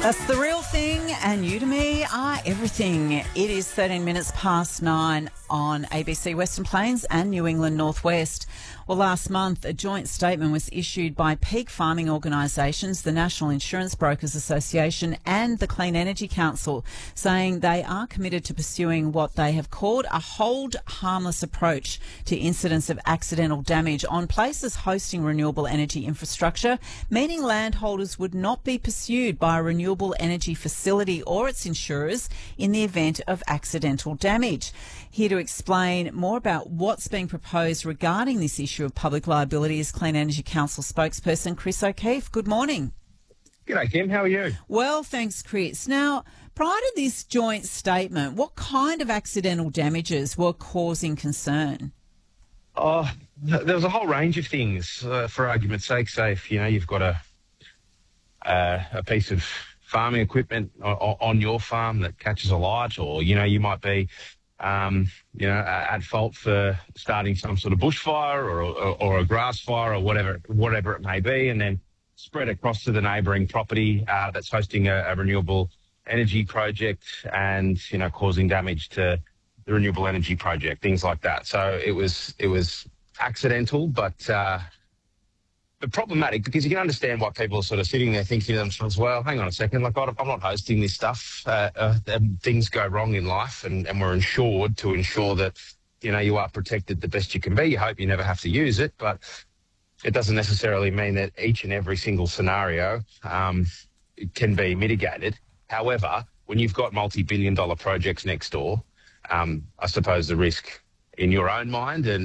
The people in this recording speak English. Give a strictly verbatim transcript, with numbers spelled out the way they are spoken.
That's The Real Thing, and you to me are everything. It is thirteen minutes past nine on A B C Western Plains and New England Northwest. Well, last month, a joint statement was issued by peak farming organisations, the National Insurance Brokers Association and the Clean Energy Council, saying they are committed to pursuing what they have called a hold harmless approach to incidents of accidental damage on places hosting renewable energy infrastructure, meaning landholders would not be pursued by a renewable energy facility or its insurers in the event of accidental damage. Here to explain more about what's being proposed regarding this issue of public liability is Clean Energy Council spokesperson Chris O'Keefe. Good morning. G'day, Kim. How are you? Well, thanks, Chris. Now, prior to this joint statement, what kind of accidental damages were causing concern? Oh, there was a whole range of things. Uh, for argument's sake, say if you know you've got a uh, a piece of farming equipment o- on your farm that catches alight, or you know you might be um, you know at fault for starting some sort of bushfire or, or, or a grass fire or whatever whatever it may be, and then spread across to the neighbouring property uh, that's hosting a, a renewable energy project, and you know causing damage to the renewable energy project, things like that. So it was it was accidental, but uh, but problematic, because you can understand why people are sort of sitting there thinking to themselves, well, hang on a second, like I'm not hosting this stuff. Uh, uh, things go wrong in life, and, and we're insured to ensure that you know you are protected the best you can be. You hope you never have to use it, but it doesn't necessarily mean that each and every single scenario um, can be mitigated. However, when you've got multi-billion dollar projects next door, um, I suppose the risk in your own mind and